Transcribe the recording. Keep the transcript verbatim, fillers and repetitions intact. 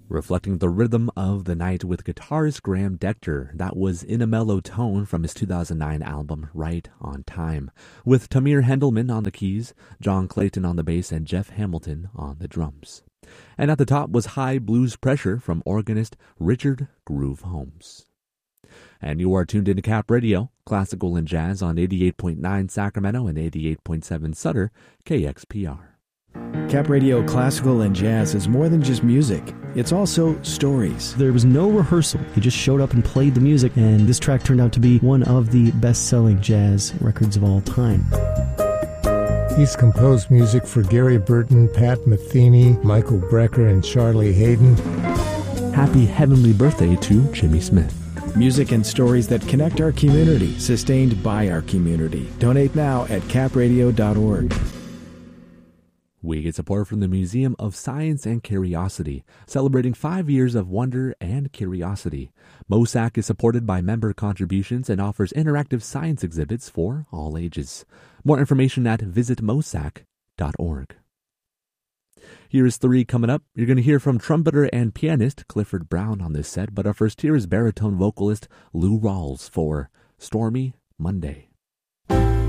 reflecting the rhythm of the night with guitarist Graham Decter. That was In a Mellow Tone from his two thousand nine album Right on Time, with Tamir Hendelman on the keys, John Clayton on the bass, and Jeff Hamilton on the drums. And at the top was High Blues Pressure from organist Richard Groove Holmes. And you are tuned into Cap Radio, classical and jazz on eighty-eight point nine Sacramento and eighty-eight point seven Sutter, K X P R. Cap Radio Classical and Jazz is more than just music. It's also stories. There was no rehearsal. He just showed up and played the music, and this track turned out to be one of the best-selling jazz records of all time. He's composed music for Gary Burton, Pat Metheny, Michael Brecker, and Charlie Hayden. Happy heavenly birthday to Jimmy Smith. Music and stories that connect our community, sustained by our community. Donate now at cap radio dot org. We get support from the Museum of Science and Curiosity, celebrating five years of wonder and curiosity. MOSAC is supported by member contributions and offers interactive science exhibits for all ages. More information at visit mosac dot org. Here is three coming up. You're going to hear from trumpeter and pianist Clifford Brown on this set, but our first here is baritone vocalist Lou Rawls for Stormy Monday.